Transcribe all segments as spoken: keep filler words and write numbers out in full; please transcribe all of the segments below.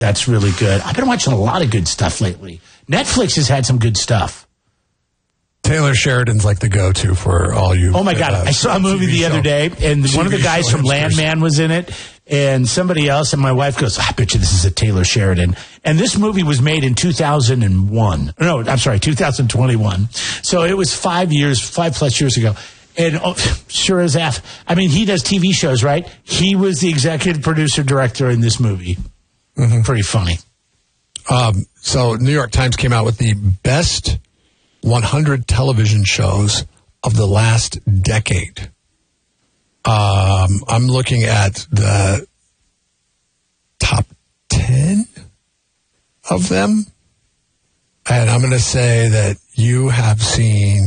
That's really good. I've been watching a lot of good stuff lately. Netflix has had some good stuff. Taylor Sheridan's like the go-to for all you. Oh, my God. Uh, I saw a movie the other day, and T V one of the guys from Landman was in it, and somebody else, and my wife goes, I bet you this is a Taylor Sheridan. And this movie was made in two thousand one. No, I'm sorry, two thousand twenty-one. So it was five years, five plus years ago. And oh, sure as F, I mean, he does T V shows, right? He was the executive producer director in this movie. Mm-hmm. Pretty funny. Um, so New York Times came out with the best one hundred television shows of the last decade. Um, I'm looking at the top ten of them. And I'm going to say that you have seen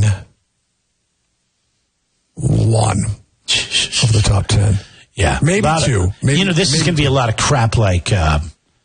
one of the top ten. Yeah. Maybe two. Of, maybe, you know, this is going to be a lot of crap like, uh,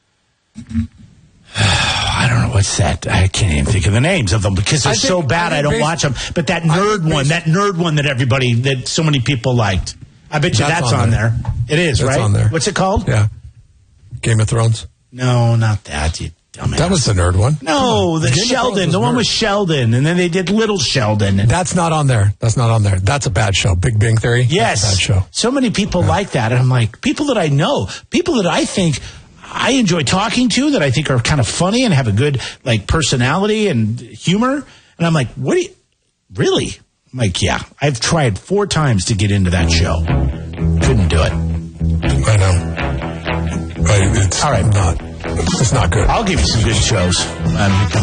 I don't know, what's that? I can't even think of the names of them because they're think, so bad I, I don't based, watch them. But that nerd one, that nerd one that everybody, that so many people liked. I bet you that's, that's on, on there. there. It is, that's right? on there. What's it called? Yeah. Game of Thrones? No, not that, you dumbass. That was the nerd one. No, the Game Sheldon. The one nerd. with Sheldon. And then they did Little Sheldon. That's not on there. That's not on there. That's a bad show. Big Bang Theory? Yes. That's a bad show. So many people yeah. like that. And I'm like, people that I know, people that I think I enjoy talking to, that I think are kind of funny and have a good like personality and humor. And I'm like, what do you, really? I'm like, yeah, I've tried four times to get into that show. Couldn't do it. I know. I, it's All right. not, it's not good. I'll give you some good shows. Um,